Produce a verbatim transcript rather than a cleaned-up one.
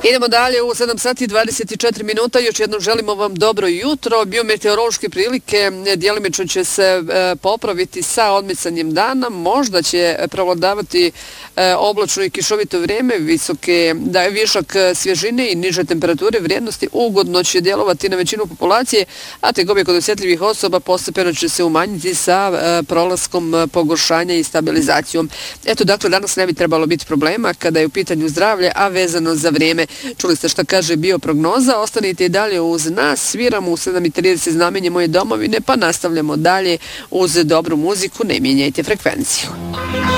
Idemo dalje u sedam sati i dvadeset četiri minuta. Još jednom želimo vam dobro jutro. Biometeorološke prilike djelimično će se popraviti sa odmicanjem dana. Možda će prevladavati oblačno i kišovito vrijeme, visoke, da je višak svježine i niže temperature vrijednosti ugodno će djelovati na većinu populacije, a tegobe kod osjetljivih osoba postepeno će se umanjiti sa prolaskom pogoršanja i stabilizacijom. Eto, dakle, danas ne bi trebalo biti problema kada je u pitanju zdravlje, a vezano za vrijeme. Čuli ste šta kaže bioprognoza, ostanite i dalje uz nas, sviramo u sedam i trideset znamenje moje domovine, pa nastavljamo dalje uz dobru muziku, ne mijenjajte frekvenciju.